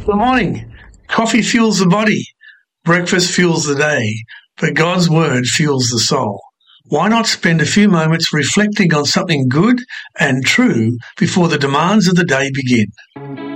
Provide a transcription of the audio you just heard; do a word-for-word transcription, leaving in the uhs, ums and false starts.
Good morning. Coffee fuels the body, breakfast fuels the day, but God's Word fuels the soul. Why not spend a few moments reflecting on something good and true before the demands of the day begin?